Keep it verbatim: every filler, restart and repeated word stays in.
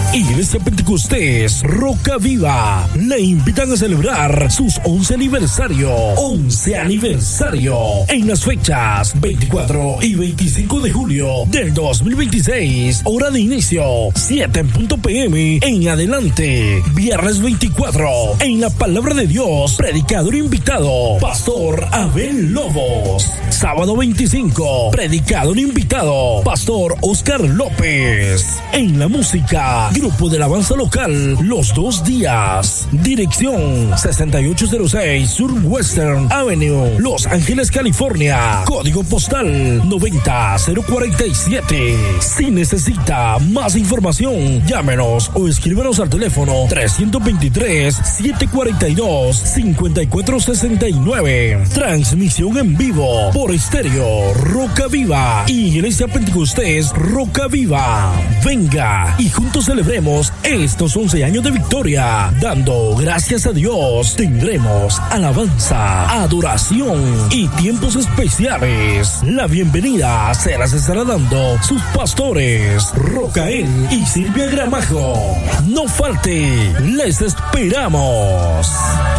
Iglesia Pentecostés Roca Viva le invitan a celebrar sus once aniversario. once aniversario en las fechas veinticuatro y veinticinco de julio del dos mil veintiséis. Hora de inicio siete p m en adelante. Viernes veinticuatro en la Palabra de Dios. Predicador invitado Pastor Abel Lobos. Sábado veinticinco, predicador invitado Pastor Oscar López. En la música, grupo de alabanza local Los Dos Días. Dirección sesenta y ocho cero seis Sur Western Avenue, Los Ángeles, California. Código postal noventa cero cuarenta y siete. Si necesita más información, llámenos o escríbanos al teléfono trescientos veintitrés, setecientos cuarenta y dos, cincuenta y cuatro sesenta y nueve. Transmisión en vivo por estéreo Roca Viva, Iglesia Pentecostés Roca Viva. Venga y juntos celebremos estos once años de victoria, dando gracias a Dios. Tendremos alabanza, adoración y tiempos especiales. La bienvenida se las estará dando sus pastores Rocael y Silvia Gramajo. No falte, les esperamos.